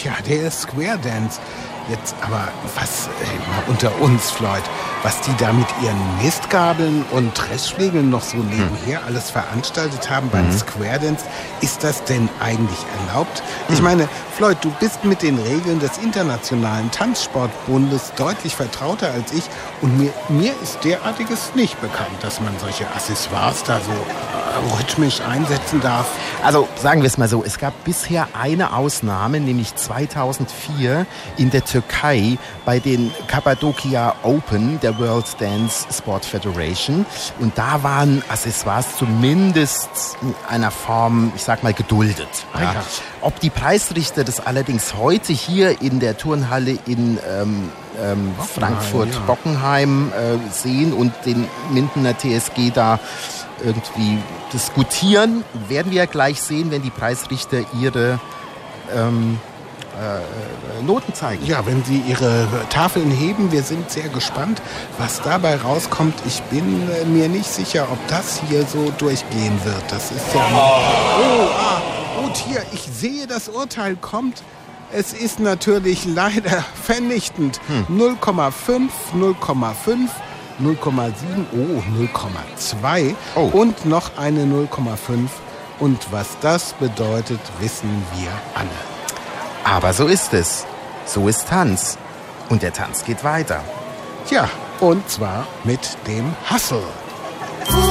Tja, der Square Dance. Jetzt aber, was, mal unter uns, Floyd, was die da mit ihren Mistgabeln und Dreschflegeln noch so nebenher alles veranstaltet haben beim Square Dance, ist das denn eigentlich erlaubt? Ich meine, Floyd, du bist mit den Regeln des Internationalen Tanzsportbundes deutlich vertrauter als ich und mir ist derartiges nicht bekannt, dass man solche Accessoires da so rhythmisch einsetzen darf. Also sagen wir es mal so, es gab bisher eine Ausnahme, nämlich 2004 in der Türkei bei den Cappadocia Open der World Dance Sport Federation. Und da waren Accessoires zumindest in einer Form, ich sag mal, geduldet. Ja. Ob die Preisrichter das allerdings heute hier in der Turnhalle in Frankfurt-Bockenheim sehen und den Mindener TSG da irgendwie diskutieren, werden wir ja gleich sehen, wenn die Preisrichter ihre Noten zeigen. Ja, wenn sie ihre Tafeln heben, wir sind sehr gespannt, was dabei rauskommt. Ich bin mir nicht sicher, ob das hier so durchgehen wird. Das ist ja... Oh, hier, ich sehe, das Urteil kommt. Es ist natürlich leider vernichtend. 0,5, 0,5, 0,7, 0,2 und noch eine 0,5. Und was das bedeutet, wissen wir alle. Aber so ist es. So ist Tanz. Und der Tanz geht weiter. Tja, und zwar mit dem Hustle.